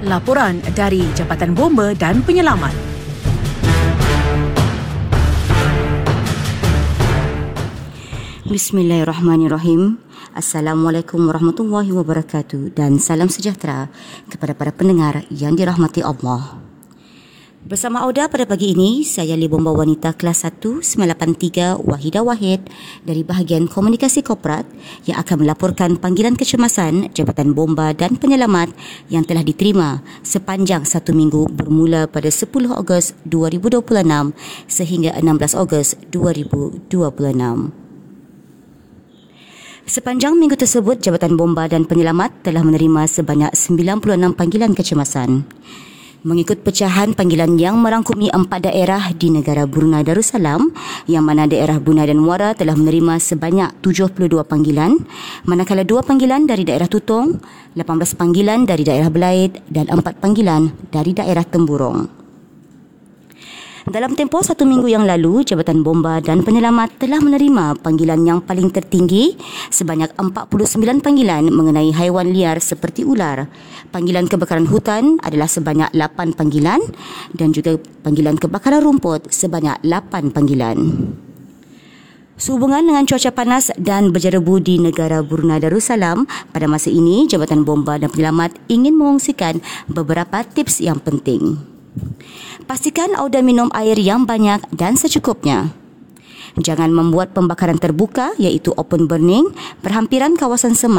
Laporan dari Jabatan Bomba dan Penyelamat. Bismillahirrahmanirrahim. Assalamualaikum warahmatullahi wabarakatuh dan salam sejahtera kepada para pendengar yang dirahmati Allah. Bersama Auda pada pagi ini, saya Li Bomba Wanita kelas 1 983 Wahidah Wahid dari bahagian komunikasi korporat yang akan melaporkan panggilan kecemasan Jabatan Bomba dan Penyelamat yang telah diterima sepanjang 1 minggu bermula pada 10 Ogos 2026 sehingga 16 Ogos 2026. Sepanjang minggu tersebut, Jabatan Bomba dan Penyelamat telah menerima sebanyak 96 panggilan kecemasan. Mengikut pecahan panggilan yang merangkumi 4 daerah di negara Brunei Darussalam, yang mana daerah Brunei dan Muara telah menerima sebanyak 72 panggilan, manakala 2 panggilan dari daerah Tutong, 18 panggilan dari daerah Belait dan 4 panggilan dari daerah Temburong. Dalam tempoh 1 minggu yang lalu, Jabatan Bomba dan Penyelamat telah menerima panggilan yang paling tertinggi sebanyak 49 panggilan mengenai haiwan liar seperti ular. Panggilan kebakaran hutan adalah sebanyak 8 panggilan dan juga panggilan kebakaran rumput sebanyak 8 panggilan. Sehubungan dengan cuaca panas dan berjerebu di negara Brunei Darussalam, pada masa ini Jabatan Bomba dan Penyelamat ingin mengongsikan beberapa tips yang penting. Pastikan Auda minum air yang banyak dan secukupnya. Jangan membuat pembakaran terbuka iaitu open burning berhampiran kawasan semak